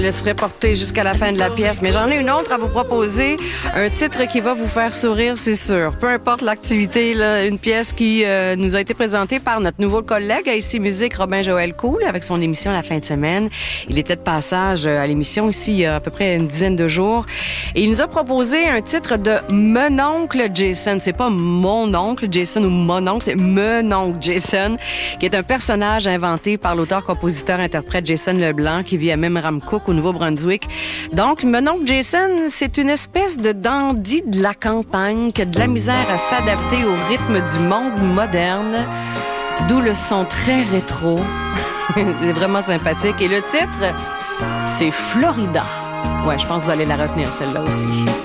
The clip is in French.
Je laisserai porter jusqu'à la fin de la pièce, mais j'en ai une autre à vous proposer, un titre qui va vous faire sourire, c'est sûr. Peu importe l'activité, là, une pièce qui nous a été présentée par notre nouveau collègue à Ici Musique, Robin Joël Cool, avec son émission La fin de semaine. Il était de passage à l'émission ici il y a à peu près une dizaine de jours, et il nous a proposé un titre de Mon oncle Jason. C'est pas mon oncle Jason ou mon oncle, c'est Mon oncle Jason, qui est un personnage inventé par l'auteur-compositeur-interprète Jason Leblanc, qui vit à Memramcook, au Nouveau-Brunswick. Donc, mon oncle Jason, c'est une espèce de dandy de la campagne qui a de la misère à s'adapter au rythme du monde moderne, d'où le son très rétro. C'est vraiment sympathique. Et le titre, c'est Florida. Ouais, je pense que vous allez la retenir, celle-là aussi.